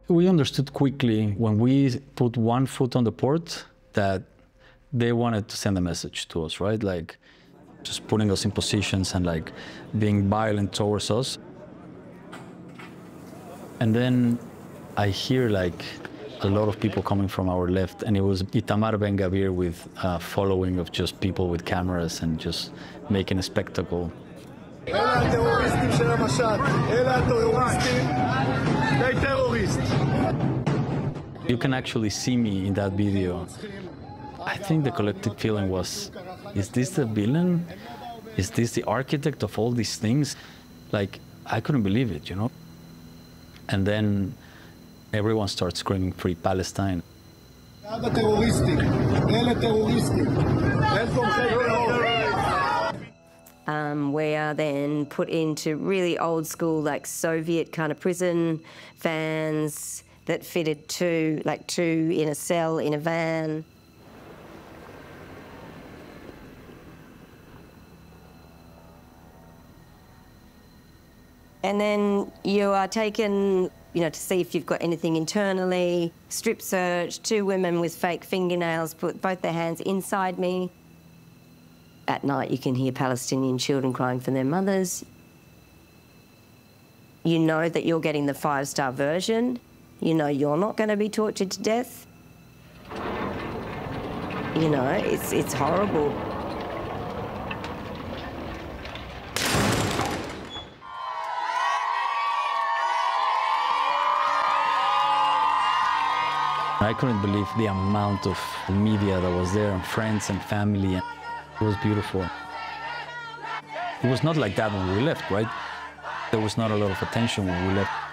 We understood quickly when we put one foot on the port that they wanted to send a message to us, right? Like just putting us in positions and like being violent towards us. And then I hear like a lot of people coming from our left, and it was Itamar Ben-Gvir with a following of just people with cameras and just making a spectacle. You can actually see me in that video. I think the collective feeling was, is this the villain? Is this the architect of all these things? Like, I couldn't believe it, you know? And then everyone starts screaming, "Free Palestine." We are then put into really old school, like Soviet kind of prison vans that fitted two in a cell in a van. And then you are taken, to see if you've got anything internally, strip search, 2 women with fake fingernails put both their hands inside me. At night you can hear Palestinian children crying for their mothers. You know that you're getting the 5-star version. You know you're not going to be tortured to death. It's horrible. I couldn't believe the amount of media that was there, and friends and family. It was beautiful. It was not like that when we left, right? There was not a lot of attention when we left.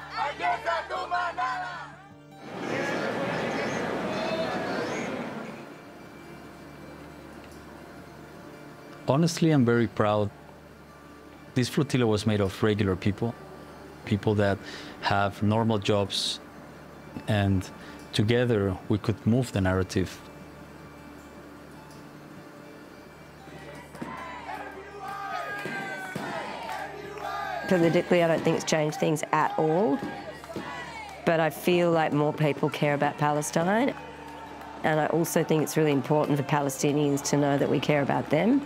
Honestly, I'm very proud. This flotilla was made of regular people, people that have normal jobs, and together we could move the narrative. Politically, I don't think it's changed things at all, but I feel like more people care about Palestine, and I also think it's really important for Palestinians to know that we care about them.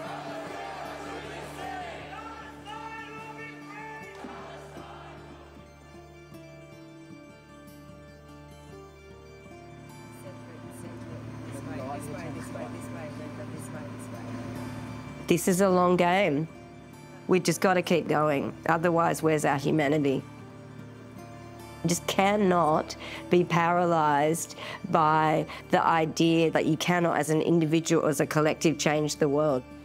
This is a long game. We just got to keep going. Otherwise, where's our humanity? You just cannot be paralysed by the idea that you cannot, as an individual, as a collective, change the world.